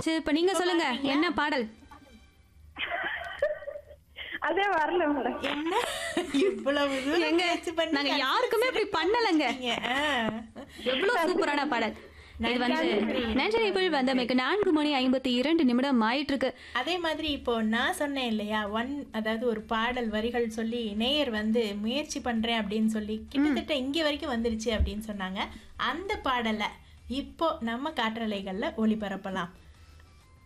சரி இப்ப நீங்க சொல்லுங்க என்ன பாடல்? அதே வரல மேடம். என்ன இவ்வளவு தூரம் எங்க முயற்சி பண்ணி நாங்க யாருக்குமே இப்படி பண்ணலங்க. கண்டுபிடிச்சீங்க. எவ்வளவு சூப்பரான பாடல். இது வந்து நன்றிகள் வந்தமைக்கு 4:52 ஆயிட்டு இருக்கு. அதே மாதிரி இப்போ நான் சொன்னேன் இல்லையா அதாவது ஒரு பாடல் வரிகள் சொல்லி நேயர் வந்து முயற்சி பண்றேன் அப்படின்னு சொல்லி கிட்டத்தட்ட இங்க வரைக்கும் வந்துருச்சு அப்படின்னு சொன்னாங்க. அந்த பாடலை இப்போ நம்ம காற்றலைகள்ல ஒளிபரப்பலாம்.